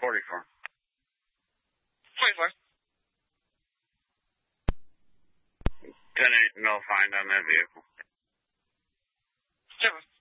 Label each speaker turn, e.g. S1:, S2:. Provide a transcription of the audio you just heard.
S1: 44.
S2: 44.
S1: 10-8, no find on that vehicle.
S2: 0.